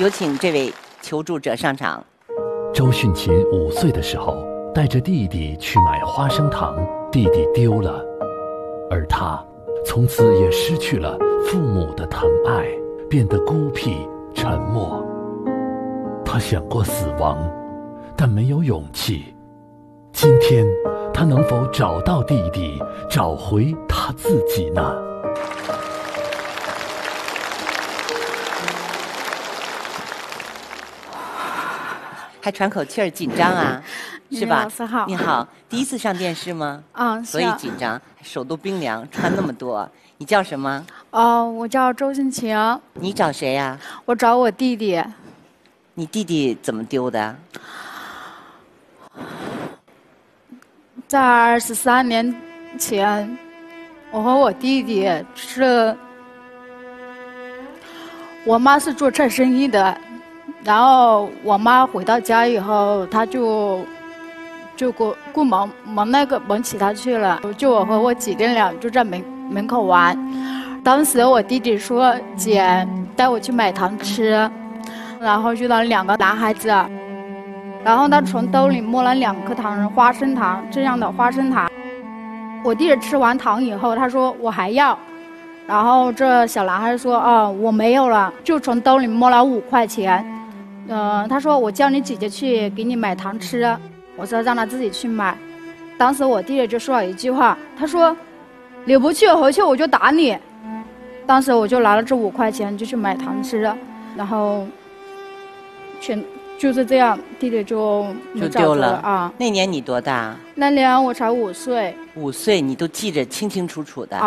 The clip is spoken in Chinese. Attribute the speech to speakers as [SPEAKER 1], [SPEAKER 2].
[SPEAKER 1] 有请这位求助者上场。
[SPEAKER 2] 周迅琴5岁的时候，带着弟弟去买花生糖，弟弟丢了，而他从此也失去了父母的疼爱，变得孤僻沉默。他想过死亡，但没有勇气。今天他能否找到弟弟，找回他自己呢？
[SPEAKER 1] 还喘口气儿，紧张啊，是吧？
[SPEAKER 3] 老师好。
[SPEAKER 1] 你好，第一次上电视吗？
[SPEAKER 3] 嗯，
[SPEAKER 1] 所以紧张，手都冰凉，穿那么多。你叫什么？
[SPEAKER 3] 我叫周迅琴。
[SPEAKER 1] 你找谁呀？
[SPEAKER 3] 我找我弟弟。
[SPEAKER 1] 你弟弟怎么丢的？
[SPEAKER 3] 在23年前，我和我弟弟我妈是做菜生意的。然后我妈回到家以后，她就顾忙其他去了，就我和我姐弟俩就在门口玩。当时我弟弟说：“姐，带我去买糖吃。”然后遇到2个男孩子，然后他从兜里摸了2颗糖，花生糖这样的花生糖。我弟弟吃完糖以后，他说我还要。然后这小男孩说：“哦，我没有了。”就从兜里摸了5块钱。他说我叫你姐姐去给你买糖吃，我说让他自己去买。当时我弟弟就说了一句话，他说你不去回去我就打你。当时我就拿了这5块钱就去买糖吃，然后就是这样，弟弟就
[SPEAKER 1] 丢了
[SPEAKER 3] 啊。
[SPEAKER 1] 那年你多大？
[SPEAKER 3] 那年我才5岁。
[SPEAKER 1] 5岁你都记着清清楚楚的。